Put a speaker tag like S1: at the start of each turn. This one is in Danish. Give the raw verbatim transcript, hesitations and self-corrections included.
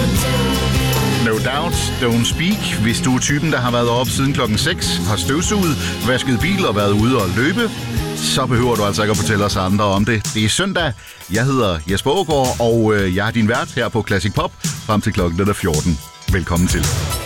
S1: No doubt, don't speak. Hvis du er typen, der har været op siden klokken seks, har støvsuget, vasket bil og været ude og løbe, så behøver du altså ikke at fortælle os andre om det. Det er søndag. Jeg hedder Jesper Aagaard, og jeg er din vært her på Classic Pop frem til klokken den er fjorten. Velkommen til.